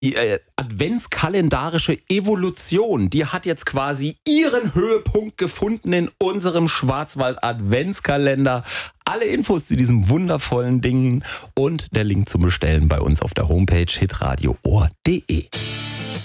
adventskalendarische Evolution, die hat jetzt quasi ihren Höhepunkt gefunden in unserem Schwarzwald-Adventskalender. Alle Infos zu diesem wundervollen Ding und der Link zum Bestellen bei uns auf der Homepage hitradioohr.de.